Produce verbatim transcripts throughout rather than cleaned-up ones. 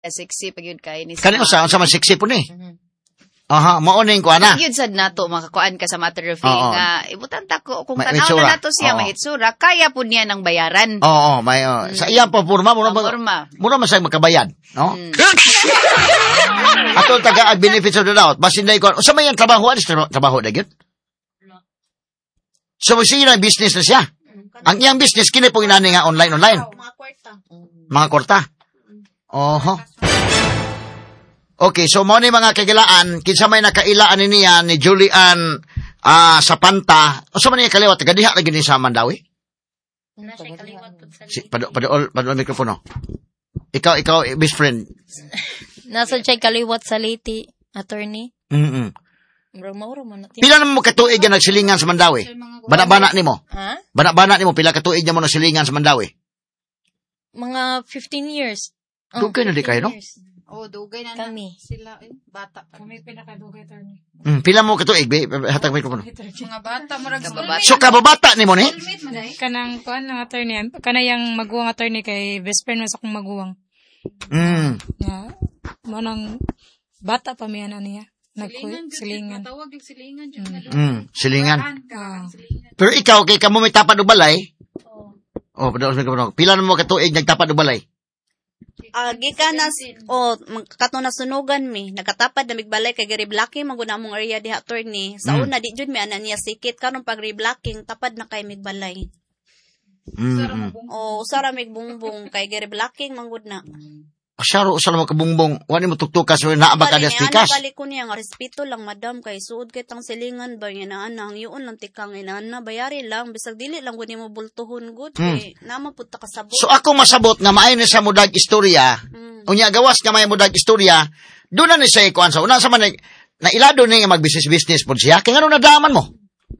Sexy pag yun kay ni. Kani usa unsa man sexy po ni? Mhm. Aha, mao ning ko ana. Yun sad nato makakuan ka sa matter of fact Oo. nga ibutan ta ko kung May- may tanaw itsura. na nato siya Oo. may itsura kaya pud niya ng bayaran. Oo, may oh. Sa iyang pa porma mura ba? Porma. Mura man sa magkabayad, no? Mm. Ato taga benefits of the doubt. Basin na ikaw. Sa may ang trabaho, alis tra- trabaho na yun? So, sige na business na siya. Ang iyang business, kini po inani nga online-online. Mga kwarta. Mga korta. Oho. Okay, so mo ni mga kagilaan, kinsa may nakailaan ni niya ni Julian ah sa Panta. O sa man niya kaliwat, gadiha lagi ni sa Mandawi? Na siya kaliwat po sa Si, pado, pado, pado, mikropono. Ikaw, ikaw, eh, best friend. Nasa siya kaliwat sa liti, attorney. Mm-mm. Murag mauro man natin. Pila naman mo katuig yan nagsilingan sa Mandawi? Bana-bana ni mo? Ha? Bana-bana ni mo, pila katuig niya mo nagsilingan sa Mandawi? Mga fifteen years. Dugay na di kayo, no? years. Oh, dugay na Kami. sila eh. Bata pa. Kami pinakadugay attorney. Mm, pila mo katuig, be? Hatag mikropono. Mga bata murag schoolmate. So, kababata ni mo ni? Kanang kuan ng attorney, kanayang maguwang attorney kay best friend mo sa akong maguwang. Mm. Nga, manang bata pa miya na niya. Nagsilingan. Tawag yung silingan Mm, silingan. Ah. Pero ikaw, kay kamo may tapad o balay? Oh, padaos mikropono. Pila na mo katuig nagtapad o balay? Ah, gikan na o oh, kato na sunugan mi nakatapad na migbalay kay reblocking maguna mong area diha attorney sa Mm. una di jud mi ana niya sikit karon pag reblocking tapad na kay migbalay Mm. o usara mig bungbong kay reblocking manggod na Asyaro, usala mo kabungbong. Wani mo tuktukas, naaba ka das tikas. balik ko niya nga respeto lang madam kay suod kay tang silingan ba nga ana ang yuon lang tikang inaana bayari lang bisag dili lang gud nimo bultuhon gud Mm. kay nama pud ta kasabot. So, ako masabot nga maayon ni sa mudag istorya, Mm. unya gawas nga may mudag istorya, doon na ni sa ikuan sa una sa man, na ilado ni nga mag-business-business po siya. Kaya nga nadaman mo?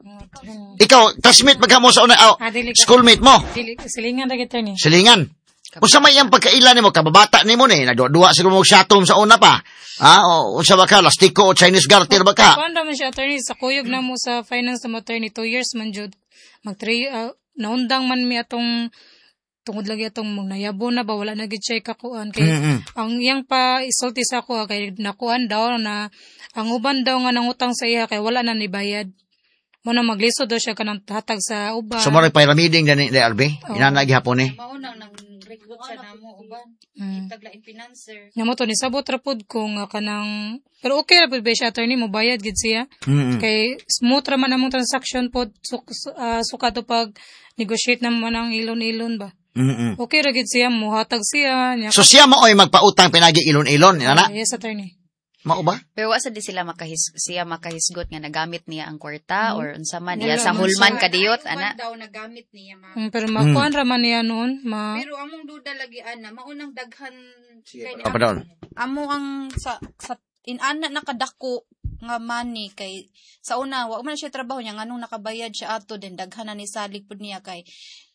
Ikaw, classmate magkamo sa una, oh, Ah, dili ka. schoolmate mo, Dili, silingan lagi attorney. silingan. Kung sa may ang pagkaila ni mo, kababata ni mo ni, nagduwa siguro mo shatom sa una pa. Ah, o, unsa ba ka, lastiko o Chinese garter ba ka? Kuan naman siya attorney sa kuyog na mo sa finance na mo attorney two years man jud. Mag three uh, naundang man mi atong tungod lagi atong mong nayabo na ba wala na gid siya kakuan kay Mm-mm. ang iyang pa isulti sa ako kay nakuan daw na ang uban daw nga nangutang sa iya kay wala na nibayad. Mo na maglisod daw siya kanang hatag sa uban. So, maro'y pyramiding na ni ni Albi, inanagi hapon ni. Maunang nang recruit siya namo uban. Mm. Taglaing financer. Nga mo to ni sabot ra pud ko nga kanang pero okay ra pud ba siya attorney mo bayad gid siya. Mm-mm. Kay smooth ra man among transaction pod suk uh, suka to pag negotiate naman ang ilon-ilon ba. Mm-mm. Okay ra gid siya mo hatag siya nya. So, siya mo oy magpautang pinagi ilon-ilon, inana? Yes attorney. Mao ba? Pero wa sa di sila makahis siya makahisgot nga nagamit niya ang kwarta Mm. or unsa man Wala niya sa man hulman siya. kadiyot ana. daw nagamit niya ma. Mm, pero makuan ra man niya noon ma Pero among duda lagi ana maunang daghan kay Apa daw? amo ang sa sa inana nakadako nga money kay sa una wa man siya trabaho niya nganong nakabayad siya ato din daghan na ni salig pud niya kay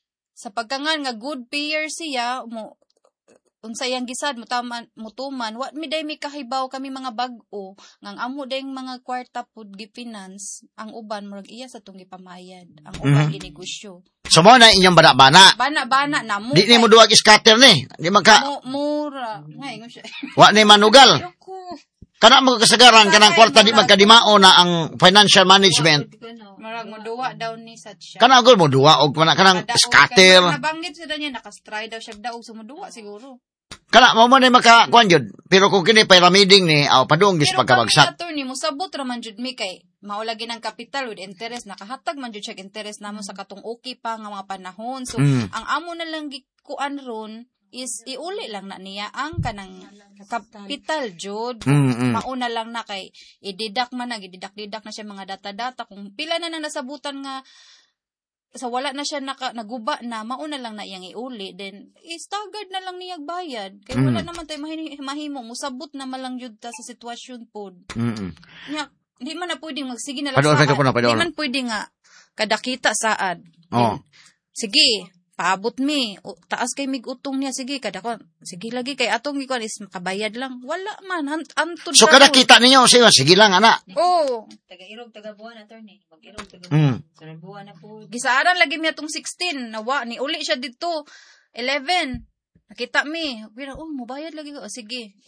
sa pagkangan nga good payer siya mo unsa iyang gisad mutaman mutuman wa mi day mi kahibaw kami mga bag-o ngang amo dayng mga kwarta pud gi-finance ang uban murag iya sa tong gipamayad ang uban Mhm. ginegosyo So, mo na inyong bana-bana. bana-bana na mo Di ni mo duwag scatter ni. Di man ka, Mu- mura nga ingon siya wa ni manugal. Ayoko. Kana mo kasagaran, kanang kwarta di magkadimao na ang financial management. Marag mo duwa daw ni sa siya. Kana agol mo duwa og kana kanang Nadaog scatter. kay- Nabanggit sila niya, nakastry daw siya daog sumuduwa siguro. Kana mo man ni maka kuan jud. Pero kung kini pyramiding ni aw padung gis Pero kami pagkabagsak. attorney mo sabot ra man jud mi kay maulagi ng capital with interest nakahatag man jud siya interest namo sa katong okay pa nga mga panahon. So Mm. ang amo na lang gikuan ron is iuli lang na niya ang kanang capital jud. Mm. mm. Mauna lang na kay i-deduct man na, i-deduct-deduct na siya mga data-data. Kung pila na nang nasabutan nga, sa wala na siya naka, naguba na, mauna lang na iyang iuli, then istagad na lang niyag bayad. Kaya wala Mm. naman tayo mahi- mahimo, musabot na malang jud ta sa sitwasyon po. Mm. Nya, di man na pwedeng magsige na lang Padoon saad. ka po na, padoon. Di man pwede nga, kadakita saad. Oh. Sige, paabot mi, o, taas kay mig utong niya, sige, kada ko, sige lagi, kay atong ikuan is makabayad lang. Wala man, ant- antod So ka kada ron. kita ninyo sige sige lang ana. Oo. Taga-irog, taga-buwan, attorney. Mag-irog, Mm. taga-buwan. Sa buwan na po. Gisaaran lagi miya tong sixteen. Nawa, ni uli siya dito. eleven. Nakita mi, pero oh, mubayad lagi ko. O sige,